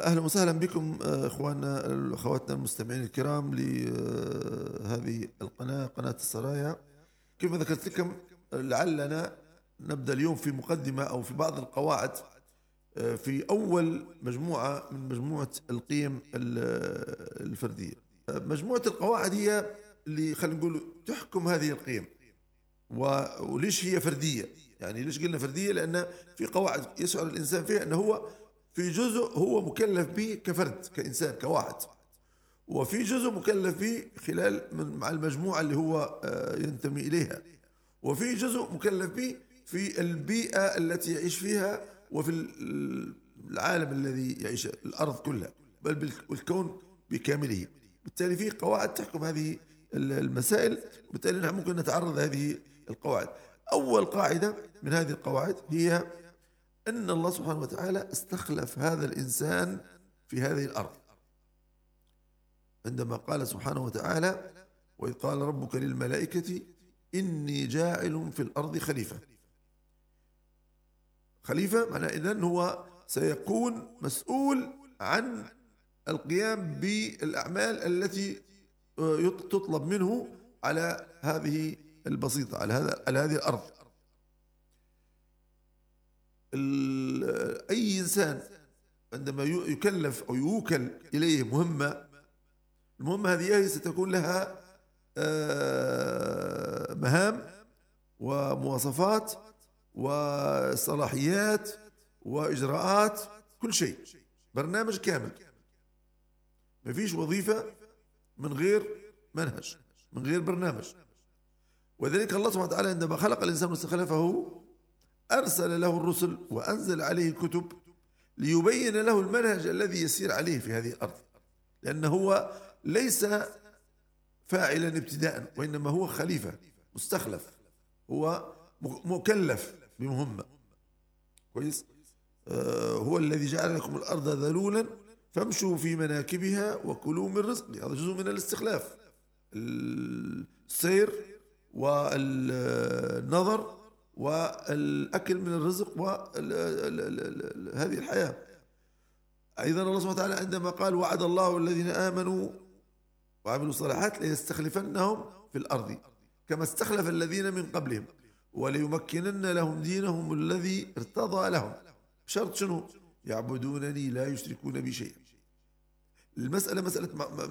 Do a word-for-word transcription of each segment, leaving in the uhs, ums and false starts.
أهلا وسهلا بكم إخواننا أخواتنا المستمعين الكرام لهذه القناة قناة السرايا. كيف ذكرت لكم لعلنا نبدأ اليوم في مقدمة أو في بعض القواعد في أول مجموعة من مجموعة القيم الفردية. مجموعة القواعد هي اللي خلينا نقول تحكم هذه القيم. وليش هي فردية؟ يعني ليش قلنا فردية؟ لأن في قواعد يشعر الإنسان فيها أنه هو في جزء هو مكلف به كفرد كإنسان كواحد، وفي جزء مكلف به خلال من مع المجموعة اللي هو ينتمي إليها، وفي جزء مكلف به في البيئة التي يعيش فيها وفي العالم الذي يعيش الأرض كلها بل بالكون بكامله. بالتالي في قواعد تحكم هذه المسائل، وبالتالي نحن ممكن نتعرض هذه القواعد. أول قاعدة من هذه القواعد هي أن الله سبحانه وتعالى استخلف هذا الإنسان في هذه الأرض، عندما قال سبحانه وتعالى: وإذ قال ربك للملائكة إني جاعل في الأرض خليفة. خليفة معناه إذن هو سيكون مسؤول عن القيام بالأعمال التي تطلب منه على هذه البسيطة، على هذا على هذه الأرض. أي إنسان عندما يكلف أو يوكل إليه مهمة، المهمة هذه ستكون لها مهام ومواصفات وصلاحيات وإجراءات، كل شيء، برنامج كامل. ما فيش وظيفة من غير منهج، من غير برنامج. وذلك الله سبحانه وتعالى عندما خلق الإنسان واستخلفه أرسل له الرسل وأنزل عليه الكتب ليبين له المنهج الذي يسير عليه في هذه الأرض، لأنه هو ليس فاعلا ابتداء، وإنما هو خليفة مستخلف، هو مكلف بمهمة. كويس. آه هو الذي جعل لكم الأرض ذلولا فامشوا في مناكبها وكلوا من رزقه. هذا جزء من الاستخلاف، السير والنظر والأكل من الرزق وهذه الحياة. أيضا الله سبحانه وتعالى عندما قال: وعد الله الذين آمنوا وعملوا الصالحات ليستخلفنهم في الأرض كما استخلف الذين من قبلهم وليمكنن لهم دينهم الذي ارتضى لهم. بشرط شنو؟ يعبدونني لا يشركون بي شيئا. المسألة مسألة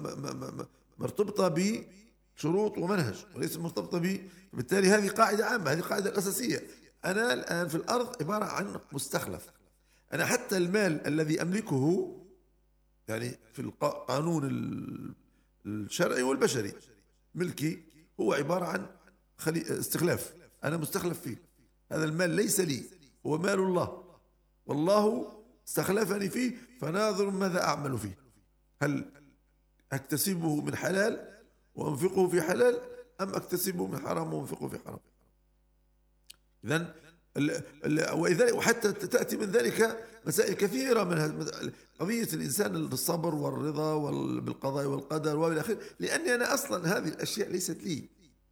مرتبطة بشروط ومنهج وليس مرتبطة به. بالتالي هذه قاعدة عامة، هذه القاعدة الأساسية. أنا الآن في الأرض عبارة عن مستخلف. أنا حتى المال الذي أملكه، يعني في القانون الشرعي والبشري، ملكي هو عبارة عن استخلاف، أنا مستخلف فيه. هذا المال ليس لي، هو مال الله، والله استخلفني فيه، فناظر ماذا أعمل فيه. هل أكتسبه من حلال وأنفقه في حلال، أم أكتسبه من حرام وأنفقه في حرام؟ إذن وحتى تأتي من ذلك مسائل كثيرة، من قضية الإنسان الصبر والرضا بالقضاء والقدر وإلى آخره، لأني أنا أصلا هذه الأشياء ليست لي،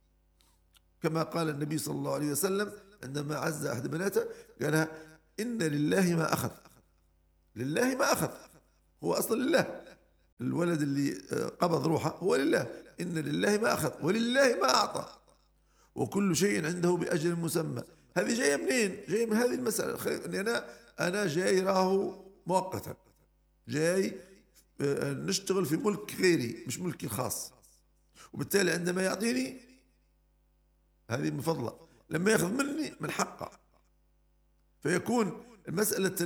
كما قال النبي صلى الله عليه وسلم عندما عز أحد بناته قالها: إن لله ما أخذ. لله ما أخذ، هو أصلا لله. الولد اللي قبض روحه هو لله. إن لله ما أخذ ولله ما أعطى وكل شيء عنده بأجل مسمى. هذه جاية منين؟ جاية من هذه المسألة، أني أنا أنا جاي راه مؤقتا، جاي نشتغل في ملك غيري مش ملكي الخاص، وبالتالي عندما يعطيني هذه من فضله، لما يأخذ مني من حقه. فيكون مسألة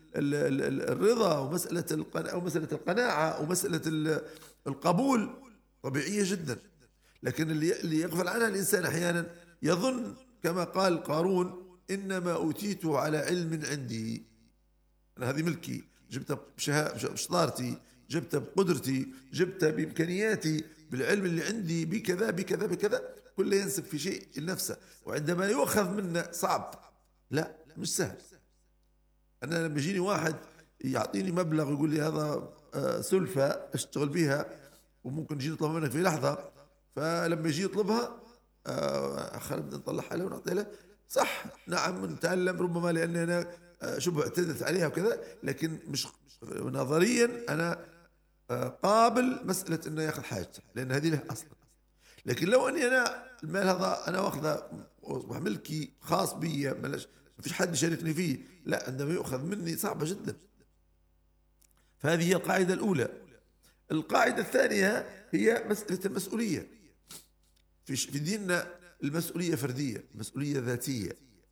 الرضا ومسألة أو مسألة القناعة ومسألة القبول طبيعية جدا. لكن اللي يغفل عنها الإنسان أحيانا يظن كما قال قارون: إنما أوتيته على علم عندي. أنا هذه ملكي، جبتها بشطارتي، جبتها بقدرتي، جبتها بإمكانياتي، بالعلم اللي عندي، بكذا بكذا بكذا. كله ينسب في شيء لنفسه، وعندما يؤخذ منه صعب، لا مش سهل. أنا لما يجيني واحد يعطيني مبلغ يقول لي هذا سلفة أشتغل بها وممكن يجي يطلب منك في لحظة، فلما يجي يطلبها خلينا نطلعها له ونعطيها له. صح، نعم، نتعلم ربما لأني أنا شبه اعتدت عليها وكذا، لكن مش نظريا أنا قابل مسألة إنه ياخذ حاجته، لأن هذه له أصلا. لكن لو أني أنا المال هذا أنا واخذه ملكي خاص بي، ما فيش حد يشاركني فيه، لا، عندما يؤخذ مني صعبة جدا. فهذه هي القاعدة الأولى. القاعدة الثانية هي مسألة المسؤولية. في في ديننا المسؤولية فردية، المسؤولية ذاتية.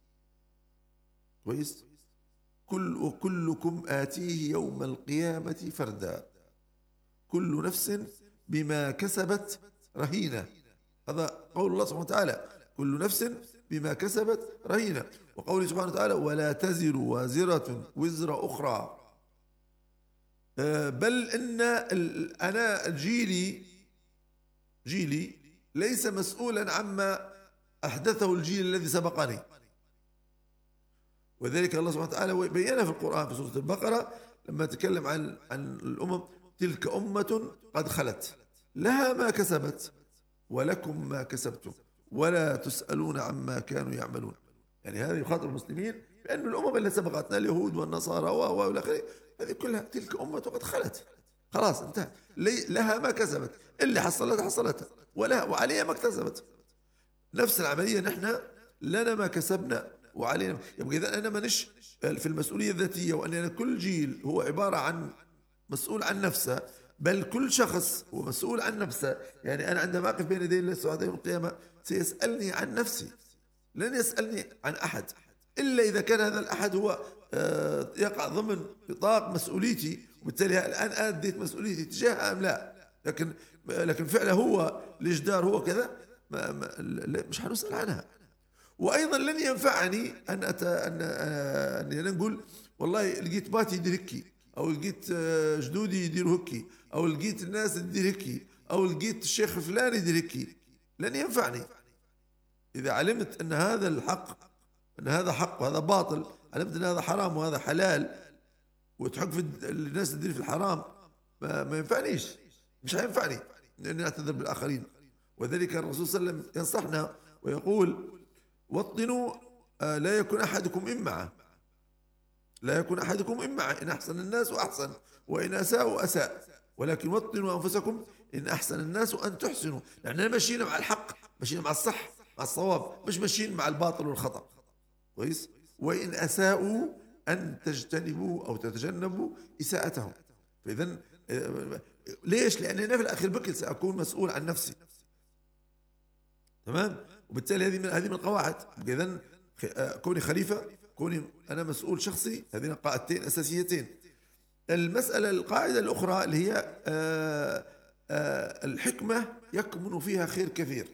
كويس؟ كل وكلكم آتيه يوم القيامة فردا، كل نفس بما كسبت رهينة. هذا قول الله سبحانه وتعالى، كل نفس بما كسبت رهينة. وقوله سبحانه وتعالى ولا تزر وازرة وزر أخرى. بل إن أنا جيلي جيلي ليس مسؤولا عما أحدثه الجيل الذي سبقني. وذلك الله سبحانه وتعالى بيّنها في القرآن في سورة البقرة لما تكلم عن عن الأمم، تلك أمة قد خلت لها ما كسبت ولكم ما كسبتم ولا تسألون عما كانوا يعملون. يعني هذا يخاطب المسلمين بأن الأمم التي سبقتنا اليهود والنصارى والى آخره هذه كلها تلك أمة قد خلت، خلاص انتهت، لها ما كسبت، اللي حصلت حصلتها ولها وعليها ما اكتسبت. نفس العملية نحن لنا ما كسبنا وعلينا. يبقى إذا أنا مانيش في المسؤولية الذاتية، وأن كل جيل هو عبارة عن مسؤول عن نفسه، بل كل شخص هو مسؤول عن نفسه. يعني أنا عندما أقف بين يدي الله سبحانه يوم القيامة سيسألني عن نفسي، لن يسألني عن أحد إلا إذا كان هذا الأحد هو يقع ضمن نطاق مسؤوليتي، وبالتالي الآن أديت مسؤوليتي تجاهه أم لا. لكن لكن فعله هو الإجدار هو كذا ما ما مش حنسأل عنها. وأيضا لن ينفعني أن أت... أن أن نقول والله لقيت باتي يدير هكي، أو لقيت جدودي يديروا هكي، أو لقيت الناس تدير هكي، أو لقيت الشيخ الفلاني يدير هكي. لن ينفعني إذا علمت أن هذا الحق، أن هذا حق وهذا باطل، علمت أن هذا حرام وهذا حلال، وتحق في الناس تدير في الحرام، ما, ما ينفعنيش، مش هينفعني أني أعتذر بالآخرين. وذلك الرسول صلى الله عليه وسلم ينصحنا ويقول وطنوا لا يكون أحدكم إمعة، لا يكون أحدكم إمعة، إن أحسن الناس وأحسن، وإن أساءوا أساء، ولكن وطنوا أنفسكم إن أحسن الناس أن تحسنوا. لأننا ماشيين مع الحق، ماشيين مع الصح مع الصواب، مش ماشيين مع الباطل والخطأ. كويس؟ وإن أساءوا أن تجتنبوا أو تتجنبوا إساءتهم. فإذا ليش؟ لأن أنا في الأخير بكل سأكون مسؤول عن نفسي. تمام؟ وبالتالي هذه من هذه من القواعد. إذا كوني خليفة، كوني أنا مسؤول شخصي، هذين قاعدتين أساسيتين. المسألة القاعدة الأخرى اللي هي آآ آآ الحكمة يكمن فيها خير كثير.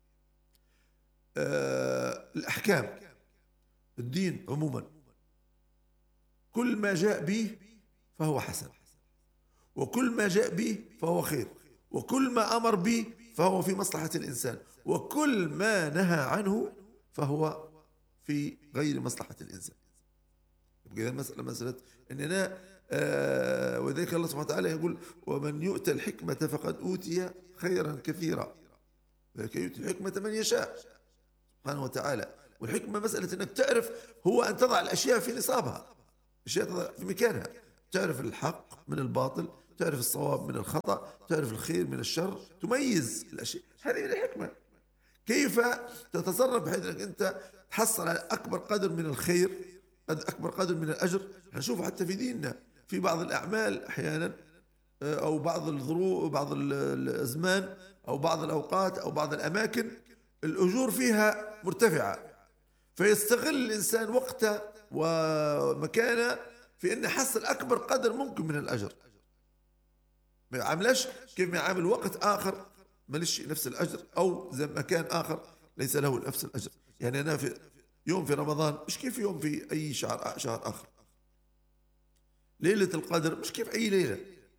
الأحكام، الدين عموما كل ما جاء به فهو حسن، وكل ما جاء به فهو خير، وكل ما أمر به فهو في مصلحة الإنسان، وكل ما نهى عنه فهو في غير مصلحة الإنسان. يبقى المسألة مسألة أننا آه وذلك الله سبحانه وتعالى يقول ومن يؤتى الحكمة فقد أوتي خيرا كثيرا، ذلك يؤتي الحكمة من يشاء سبحانه وتعالى. والحكمة مسألة أنك تعرف هو أن تضع الأشياء في نصابها، الأشياء تضع في مكانها، تعرف الحق من الباطل، تعرف الصواب من الخطأ، تعرف الخير من الشر، تميز الأشياء. هذه من الحكمة. كيف تتصرف بحيث أنك أنت تحصل على أكبر قدر من الخير، أكبر قدر من الأجر. نشوف حتى في ديننا في بعض الأعمال أحيانا أو بعض الظروف، بعض الأزمان أو بعض الأوقات أو بعض الأماكن الأجور فيها مرتفعة، فيستغل الإنسان وقته ومكانه في أن يحصل أكبر قدر ممكن من الأجر. ما يعاملش كيف ما يعامل وقت آخر مالش نفس الأجر، أو زي مكان آخر ليس له نفس الأجر. يعني أنا في يوم في رمضان مش كيف يوم في أي شهر شهر آخر. ليلة القدر مش كيف أي ليلة.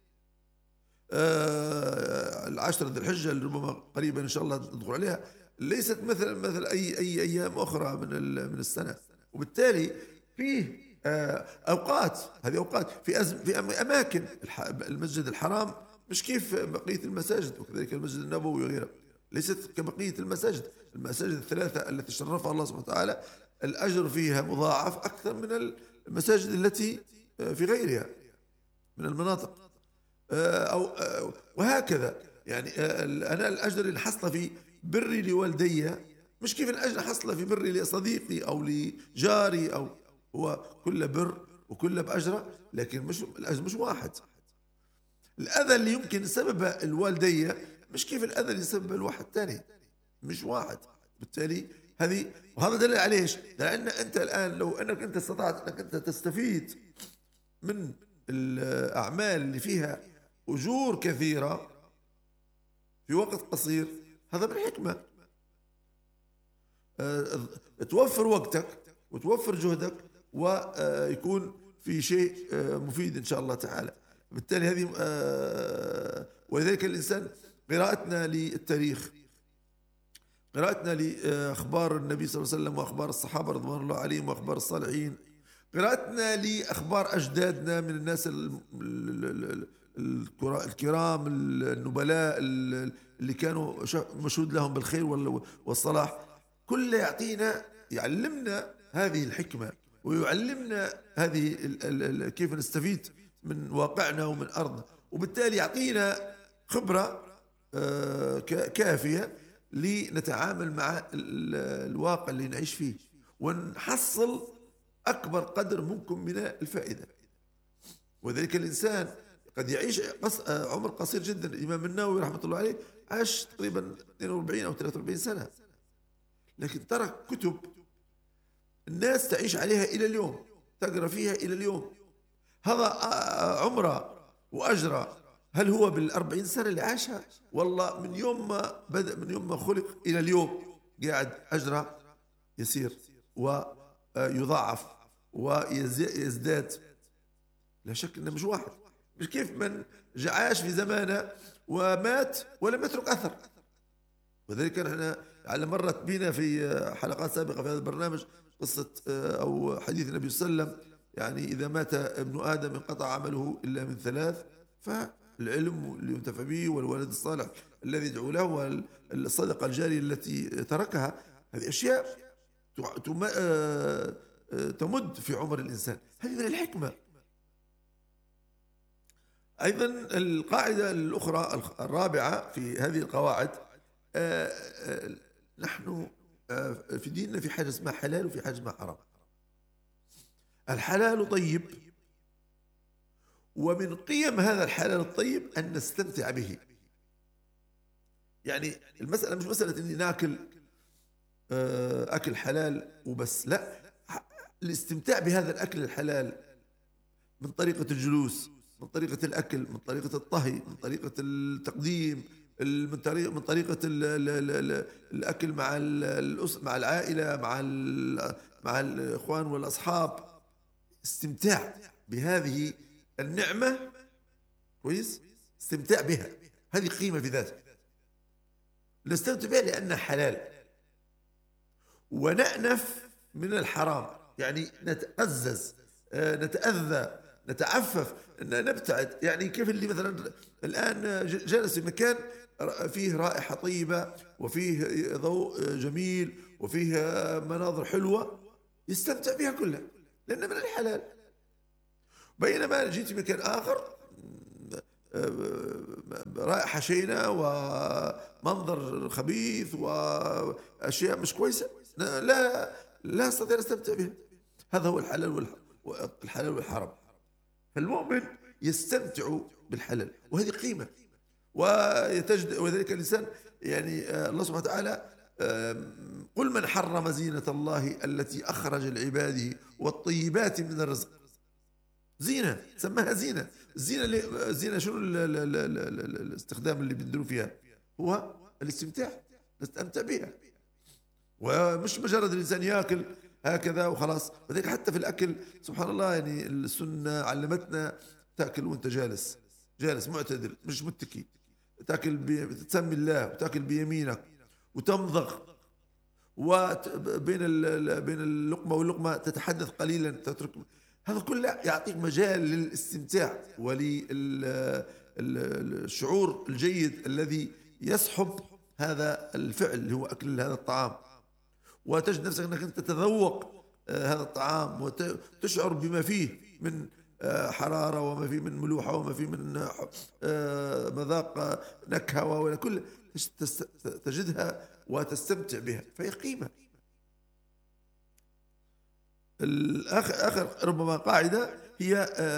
آه العشرة ذي الحجة اللي ربما قريبا إن شاء الله ندخل عليها ليست مثل مثل أي أي أيام أخرى من من السنة. وبالتالي فيه آه أوقات، هذه أوقات في أزم في أماكن. المسجد الحرام مش كيف بقية المساجد، وكذلك المسجد النبوي وغيره ليست كبقية المساجد. المساجد الثلاثة التي شرفها الله سبحانه وتعالى الأجر فيها مضاعف أكثر من المساجد التي في غيرها من المناطق، أو وهكذا. يعني أنا الأجر اللي حصل في بري لوالدي مش كيف الأجر حصل في بري لصديقي أو لجاري، أو هو كل بر وكل بأجره، لكن مش الأجر مش واحد. الأذى اللي يمكن سببه الوالدي مش كيف الأذى اللي سببه الواحد الثاني، مش واحد. بالتالي هذه، وهذا دليل عليه ايش؟ لأن أنت الآن لو أنك أنت استطعت أنك أنت تستفيد من الأعمال اللي فيها أجور كثيرة في وقت قصير، هذا من حكمة. أه توفر وقتك وتوفر جهدك ويكون في شيء مفيد إن شاء الله تعالى. بالتالي هذه أه ولذلك الإنسان قراءتنا للتاريخ، قراءتنا لأخبار النبي صلى الله عليه وسلم وأخبار الصحابة رضوان الله عليهم وأخبار الصالحين، قراءتنا لأخبار أجدادنا من الناس الكرام النبلاء اللي كانوا مشهود لهم بالخير والصلاح، كله يعطينا يعلمنا هذه الحكمة ويعلمنا هذه كيف نستفيد من واقعنا ومن أرضنا، وبالتالي يعطينا خبرة كافية لنتعامل مع الواقع اللي نعيش فيه ونحصل أكبر قدر ممكن من الفائدة. وذلك الإنسان قد يعيش عمر قصير جدا. الإمام النووي رحمة الله عليه عاش تقريبا اثنين وأربعين أو ثلاثة وأربعين سنة، لكن ترك كتب الناس تعيش عليها إلى اليوم، تقرأ فيها إلى اليوم. هذا عمره وأجره، هل هو بالأربعين سنة اللي عاشها؟ والله من يوم ما بدأ، من يوم ما خلق إلى اليوم قاعد أجره يسير ويضاعف ويزداد. لا شك أنه مش واحد، مش كيف من عاش في زمانه ومات ولم يترك أثر. وذلك نحن على مرت بنا في حلقات سابقة في هذا البرنامج قصة أو حديث النبي صلى الله عليه وسلم، يعني إذا مات ابن آدم انقطع عمله إلا من ثلاث، فالعلم اللي ينتفع به والولد الصالح الذي يدعو له والصدقة الجارية التي تركها. هذه أشياء تمد في عمر الإنسان، هذه من الحكمة. أيضا القاعدة الأخرى الرابعة في هذه القواعد، نحن في ديننا في حاجة اسمها حلال وفي حاجة اسمها حرام. الحلال طيب، ومن قيم هذا الحلال الطيب أن نستمتع به. يعني المسألة مش مسألة أني ناكل أكل حلال وبس، لا، الاستمتاع بهذا الأكل الحلال من طريقة الجلوس، من طريقة الأكل، من طريقة الطهي، من طريقة التقديم، من طريقة من طريقة ال ال ال الأكل مع الأس مع العائلة، مع مع الإخوان والأصحاب. استمتاع بهذه النعمة كويس، استمتاع بها، هذه قيمة في ذاتها. نستمتع بها لأنها حلال، ونأنف من الحرام، يعني نتقزز، نتأذى، نتعفف، نبتعد. يعني كيف اللي مثلا الآن جالس في مكان فيه رائحة طيبة وفيه ضوء جميل وفيه مناظر حلوة، يستمتع بها كلها لأنها من الحلال. بينما جيت في مكان آخر رائحة شينة ومنظر خبيث وأشياء مش كويسة، لا لا أستطيع أستمتع بها. هذا هو الحلال والحلال والحرام. فالمؤمن يستمتع بالحلال، وهذه قيمة ويتجد. وذلك الإنسان يعني الله سبحانه وتعالى قل من حرم زينة الله التي أخرج لعباده والطيبات من الرزق. زينة سماها زينة. الزينة اللي زينة شنو الاستخدام اللي بندروا فيها؟ هو الاستمتاع، نستمتع بها، ومش مجرد الإنسان يأكل هكذا وخلاص. وذلك حتى في الأكل سبحان الله، يعني السنة علمتنا تأكل وانت جالس، جالس معتدل مش متكي، تأكل بتسمي الله وتأكل بيمينك وتمضغ، وبين بين اللقمة واللقمة تتحدث قليلا، تترك. هذا كله يعطيك مجال للاستمتاع وللشعور الجيد الذي يصحب هذا الفعل اللي هو أكل هذا الطعام. وتجد نفسك أنك أنت تتذوق هذا الطعام وتشعر بما فيه من حرارة وما فيه من ملوحة وما فيه من مذاق نكهة وكل تجدها وتستمتع بها، فهي قيمة. آخر ربما قاعدة هي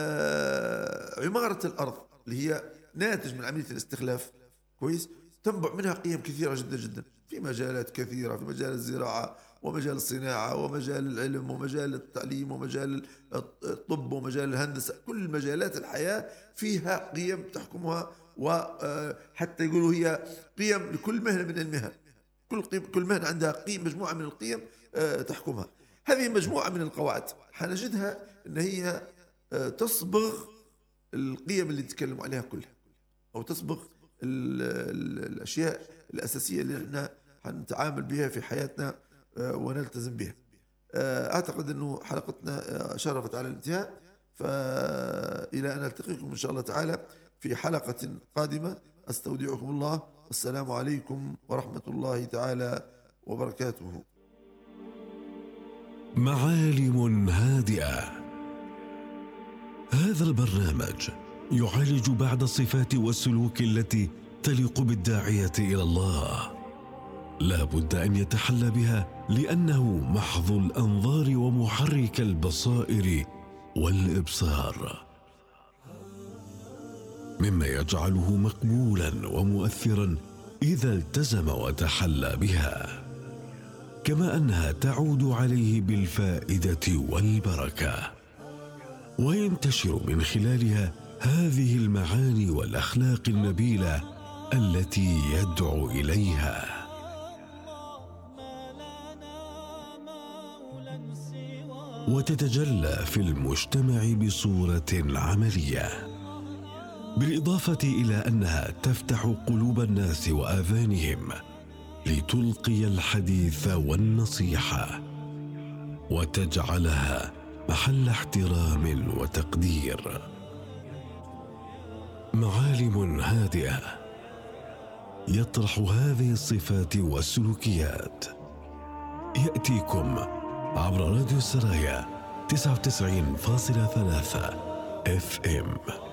عمارة الأرض اللي هي ناتج من عملية الاستخلاف، كويس، تنبع منها قيم كثيرة جدا جدا في مجالات كثيرة، في مجال الزراعة ومجال الصناعة ومجال العلم ومجال التعليم ومجال الطب ومجال الهندسة، كل مجالات الحياة فيها قيم تحكمها، وحتى يقولوا هي قيم لكل مهنة من المهن، كل قيم كل مهنة عندها قيم، مجموعة من القيم تحكمها. هذه مجموعة من القواعد حنجدها أن هي تصبغ القيم اللي نتكلم عليها كلها، أو تصبغ الأشياء الأساسية اللي احنا حنتعامل بها في حياتنا ونلتزم بها. أعتقد أنه حلقتنا شرفت على الانتهاء، فإلى أن ألتقيكم إن شاء الله تعالى في حلقة قادمة، أستودعكم الله، والسلام عليكم ورحمة الله تعالى وبركاته. معالم هادئة. هذا البرنامج يعالج بعض الصفات والسلوك التي تليق بالداعية إلى الله، لا بد أن يتحلى بها لأنه محض الأنظار ومحرك البصائر والإبصار، مما يجعله مقبولا ومؤثرا إذا التزم وتحلى بها، كما أنها تعود عليه بالفائدة والبركة، وينتشر من خلالها هذه المعاني والأخلاق النبيلة التي يدعو إليها. وتتجلى في المجتمع بصورة عملية، بالإضافة إلى أنها تفتح قلوب الناس وآذانهم لتلقي الحديث والنصيحة، وتجعلها محل احترام وتقدير. معالم هادئة يطرح هذه الصفات والسلوكيات، يأتيكم عبر راديو السرايا تسعة وتسعين فاصلة ثلاثة إف إم.